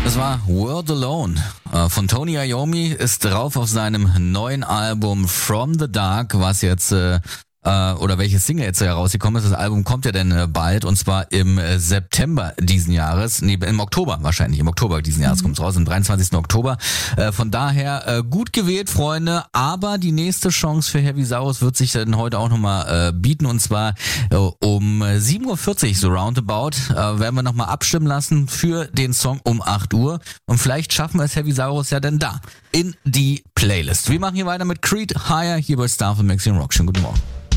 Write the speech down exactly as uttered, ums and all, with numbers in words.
Das war World Alone äh, von Tony Iommi, ist drauf auf seinem neuen Album From the Dark, was jetzt äh, äh, oder welches Single jetzt herausgekommen ist. Das Album kommt ja dann äh, bald, und zwar im äh, September diesen Jahres, nee, im Oktober wahrscheinlich, im Oktober diesen Jahres mhm. kommt es raus, am dreiundzwanzigsten Oktober. Äh, von daher äh, gut gewählt, Freunde, aber die nächste Chance für Heavy Saurus wird sich dann heute auch nochmal äh, bieten, und zwar äh, um sieben Uhr vierzig, so roundabout, äh, werden wir nochmal abstimmen lassen für den Song um acht Uhr, und vielleicht schaffen wir es Heavy Saurus ja dann da in die Playlist. Wir machen hier weiter mit Creed Higher hier bei Starful Maxi Rock. Schönen guten Morgen.